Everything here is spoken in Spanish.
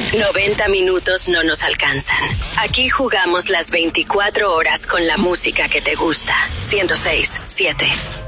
90 minutos no nos alcanzan. Aquí jugamos las 24 horas con la música que te gusta. 106.7